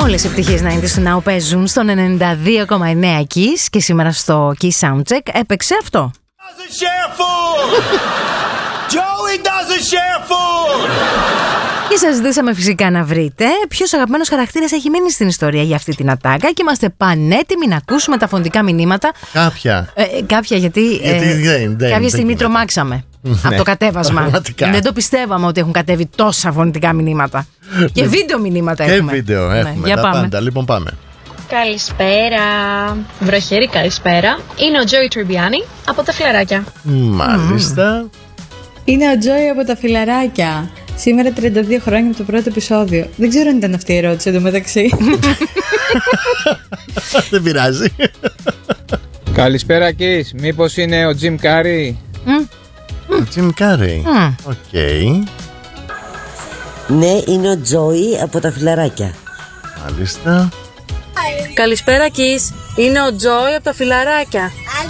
Όλες οι επιτυχίες 90's Now παίζουν στον 92,9 Kiss και σήμερα στο Kiss Soundcheck έπαιξε αυτό. Doesn't share food. Joey doesn't share food. Και σας ζητήσαμε φυσικά να βρείτε ποιος αγαπημένος χαρακτήρας έχει μείνει στην ιστορία για αυτή την ατάκα και είμαστε πανέτοιμοι να ακούσουμε τα φωνητικά μηνύματα. Κάποια γιατί κάποια στιγμή τρομάξαμε από το κατέβασμα. Δεν το πιστεύαμε ότι έχουν κατέβει τόσα φωνητικά μηνύματα. Και βίντεο μηνύματα έχουμε. Και βίντεο έχουμε, τα πάντα. Λοιπόν, πάμε. Καλησπέρα. Βροχερή καλησπέρα. Είναι ο Τζόι Τριμπιάνι από τα Φιλαράκια. Μάλιστα. Είναι ο Τζόι από τα Φιλαράκια. Σήμερα 32 χρόνια από το πρώτο επεισόδιο. Δεν ξέρω αν ήταν αυτή η ερώτηση εντωμεταξύ. Δεν πειράζει. Καλησπέρα Kiss. Μήπως είναι ο Jim Carrey? Ο Jim Carrey. Οκ. Ναι, είναι ο Τζόι από τα Φιλαράκια. Μάλιστα. Καλησπέρα Kiss. Είναι ο Τζόι από τα Φιλαράκια.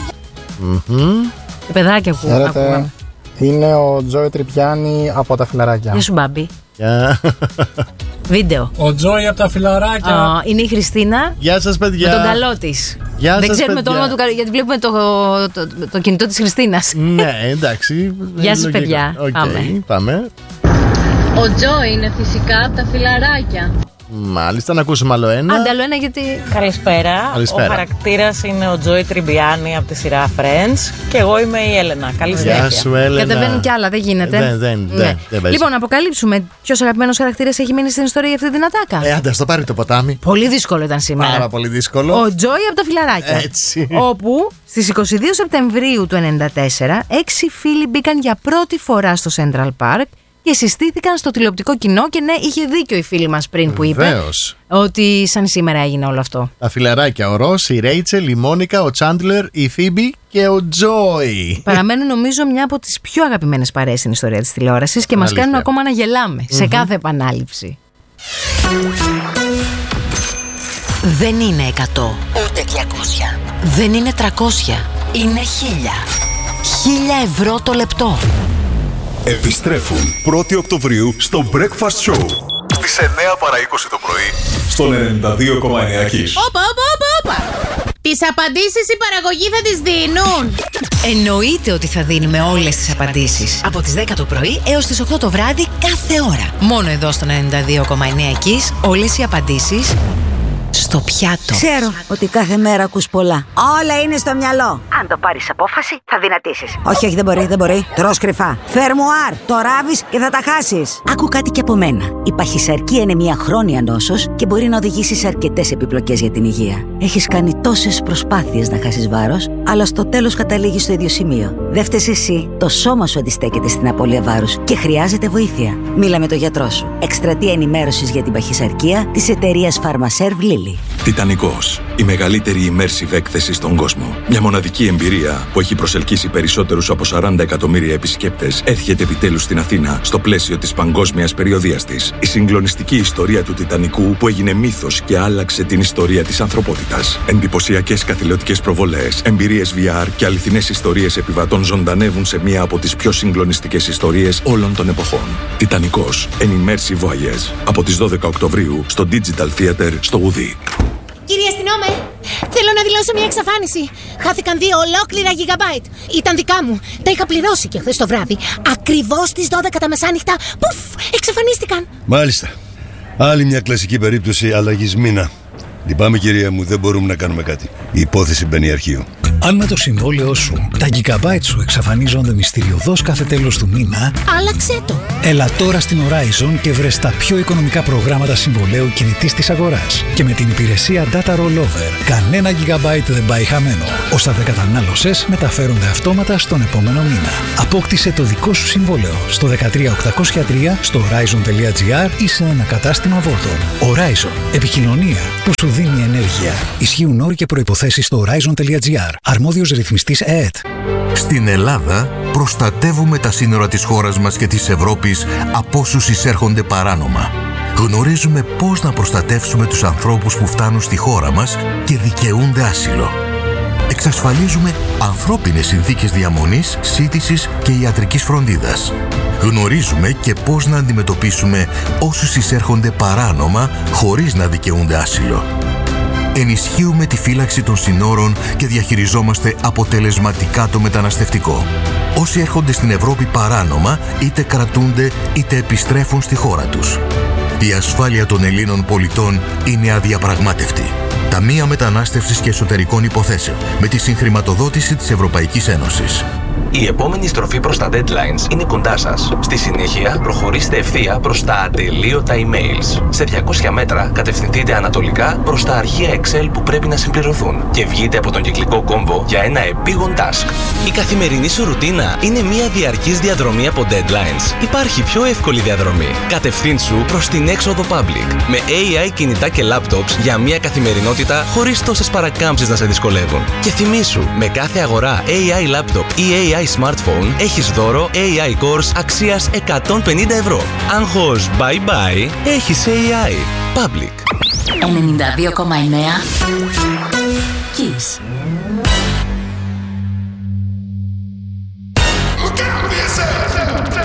Τα παιδάκια ακούγαμε. Είναι ο Τζόι Τριμπιάνι από τα Φιλαράκια. Γεια σου Μπάμπη. Βίντεο. Ο Τζόι από τα Φιλαράκια. Είναι η Χριστίνα. Γεια σας παιδιά. Με τον καλό της. Δεν ξέρουμε το όνομα του γιατί βλέπουμε το κινητό της Χριστίνας. Ναι, εντάξει. Γεια σας παιδιά. Πάμε. Ο Τζόι είναι φυσικά από τα Φιλαράκια. Μάλιστα, να ακούσουμε άλλο ένα. Άντε άλλο ένα γιατί... Καλησπέρα. Ο χαρακτήρας είναι ο Τζόι Τριμπιάνι από τη σειρά Friends. Και εγώ είμαι η Έλενα. Καλή συνέχεια. Γεια σου Έλενα. Κατεβαίνουν κι άλλα, δεν γίνεται. Δεν Λοιπόν, να αποκαλύψουμε ποιος αγαπημένος χαρακτήρας έχει μείνει στην ιστορία για αυτή την ατάκα. Άντε, ας το πάρει το ποτάμι. Πολύ δύσκολο ήταν σήμερα. Πάρα πολύ δύσκολο. Ο Τζόι από τα Φιλαράκια. Έτσι. Όπου στις 22 Σεπτεμβρίου του 1994 6 φίλοι μπήκαν για πρώτη φορά στο Central Park και συστήθηκαν στο τηλεοπτικό κοινό. Και ναι, είχε δίκιο η φίλη μας πριν που είπε ότι σαν σήμερα έγινε όλο αυτό. Τα Φιλαράκια, ο Ρος, η Ρέιτσελ, η Μόνικα, ο Τσάντλερ, η Φίμπη και ο Τζόι. Παραμένουν νομίζω μια από τις πιο αγαπημένες παρέες στην ιστορία της τηλεόρασης και μας κάνουν ακόμα να γελάμε σε κάθε επανάληψη. Δεν είναι 100, ούτε 200. Δεν είναι 300, είναι 1000. 1000 ευρώ το λεπτό. Επιστρέφουν 1η Οκτωβρίου στο Breakfast Show στις 9 παρά 20 το πρωί στον 92,9 Kiss. Όπα! Τις απαντήσεις η παραγωγή θα τις δίνουν. Εννοείται ότι θα δίνουμε όλες τις απαντήσεις από τις 10 το πρωί έως τις 8 το βράδυ κάθε ώρα. Μόνο εδώ στον 92,9 Kiss όλες οι απαντήσεις στο πιάτο. Ξέρω ότι κάθε μέρα ακούς πολλά. Όλα είναι στο μυαλό. Αν το πάρεις απόφαση, θα δυνατήσεις. Όχι, δεν μπορεί. Τρως κρυφά. Φερμουάρ, το ράβεις και θα τα χάσεις. Άκου κάτι και από μένα. Η παχυσαρκία είναι μια χρόνια νόσος και μπορεί να οδηγήσει σε αρκετές επιπλοκές για την υγεία. Έχεις κάνει τόσες προσπάθειες να χάσεις βάρος, αλλά στο τέλος καταλήγεις στο ίδιο σημείο. Δεν φταίς εσύ. Το σώμα σου αντιστέκεται στην απώλεια βάρους και χρειάζεται βοήθεια. Μίλα με τον γιατρό σου. Εκστρατεία ενημέρωσης για την παχυσαρκία της εταιρείας Pharmaserv Lilly. Τιτανικός, η μεγαλύτερη immersive έκθεση στον κόσμο. Μια μοναδική εμπειρία που έχει προσελκύσει περισσότερους από 40 εκατομμύρια επισκέπτες έρχεται επιτέλους στην Αθήνα στο πλαίσιο της παγκόσμιας περιοδείας της. Η συγκλονιστική ιστορία του Τιτανικού που έγινε μύθος και άλλαξε την ιστορία της ανθρωπότητας. Εντυπωσιακές καθηλωτικές προβολές, εμπειρίες VR και αληθινές ιστορίες επιβατών ζωντανεύουν σε μία από τις πιο συγκλονιστικές ιστορίες όλων των εποχών. Τιτανικός, an immersive voyage. Από τις 12 Οκτωβρίου στο Digital Theater στο Ουδί. Κύριε αστυνόμε, θέλω να δηλώσω μια εξαφάνιση. Χάθηκαν 2 ολόκληρα gigabyte. Ήταν δικά μου. Τα είχα πληρώσει και χθες το βράδυ. Ακριβώς στις 12 τα μεσάνυχτα. Πουφ, εξαφανίστηκαν. Μάλιστα. Άλλη μια κλασική περίπτωση αλλαγής μήνα. Λυπάμαι κυρία μου, δεν μπορούμε να κάνουμε κάτι. Η υπόθεση μπαίνει αρχείο. Αν με το συμβόλαιό σου τα gigabyte σου εξαφανίζονται μυστηριωδώς κάθε τέλος του μήνα, άλλαξε το. Έλα τώρα στην Horizon και βρες τα πιο οικονομικά προγράμματα συμβολαίου κινητής της αγοράς. Και με την υπηρεσία Data Rollover, κανένα gigabyte δεν πάει χαμένο. Όσα δεν κατανάλωσες μεταφέρονται αυτόματα στον επόμενο μήνα. Απόκτησε το δικό σου συμβόλαιο στο 13803 στο horizon.gr ή σε ένα κατάστημα Vodafone. Horizon. Επικοινωνία που σου δίνει ενέργεια. Ισχύουν όροι και προϋποθέσεις στο horizon.gr. Αρμόδιος ρυθμιστής ΕΕΤ. Στην Ελλάδα προστατεύουμε τα σύνορα της χώρας μας και της Ευρώπης από όσους εισέρχονται παράνομα. Γνωρίζουμε πώς να προστατεύσουμε τους ανθρώπους που φτάνουν στη χώρα μας και δικαιούνται άσυλο. εξασφαλίζουμε ανθρώπινες συνθήκες διαμονής, σύντησης και ιατρικής φροντίδας. Γνωρίζουμε και πώς να αντιμετωπίσουμε όσους εισέρχονται παράνομα χωρίς να δικαιούνται άσυλο. Ενισχύουμε τη φύλαξη των συνόρων και διαχειριζόμαστε αποτελεσματικά το μεταναστευτικό. Όσοι έρχονται στην Ευρώπη παράνομα, είτε κρατούνται είτε επιστρέφουν στη χώρα τους. Η ασφάλεια των Ελλήνων πολιτών είναι αδιαπραγμάτευτη. Ταμεία Μετανάστευσης και Εσωτερικών Υποθέσεων, με τη συγχρηματοδότηση της Ευρωπαϊκής Ένωσης. Η επόμενη στροφή προς τα deadlines είναι κοντά σας. Στη συνέχεια, προχωρήστε ευθεία προς τα ατελείωτα emails. Σε 200 μέτρα, κατευθυνθείτε ανατολικά προς τα αρχεία Excel που πρέπει να συμπληρωθούν και βγείτε από τον κυκλικό κόμβο για ένα επίγον task. Η καθημερινή σου ρουτίνα είναι μια διαρκής διαδρομή από deadlines. Υπάρχει πιο εύκολη διαδρομή. Κατευθύνσου προς την έξοδο public. Με AI κινητά και laptops για μια καθημερινότητα χωρίς τόσες παρακάμψεις να σε δυσκολεύουν. Και θυμήσου, με κάθε αγορά AI laptop ή AI smartphone έχεις δώρο AI course αξίας 150 ευρώ. Άγχος bye bye, έχεις AI. Public. 92,9 Kiss.